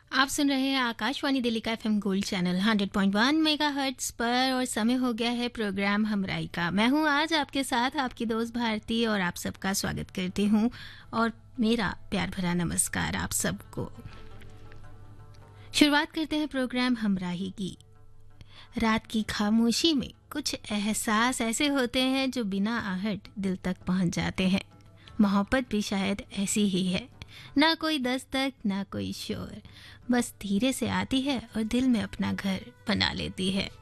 आप सुन रहे हैं आकाशवाणी दिल्ली का एफएम गोल्ड चैनल 100.1 मेगाहर्ट्ज पर और समय हो गया है प्रोग्राम हमराई का। मैं हूं आज आपके साथ आपकी दोस्त भारती और आप सबका स्वागत करती हूं और मेरा प्यार भरा नमस्कार आप सबको। शुरुआत करते हैं प्रोग्राम हमराही की। रात की खामोशी में कुछ एहसास ऐसे होते हैं जो बिना आहट दिल तक पहुंच जाते हैं। मोहब्बत भी शायद ऐसी ही है, ना कोई दस्तक ना कोई शोर, बस धीरे से आती है और दिल में अपना घर बना लेती है।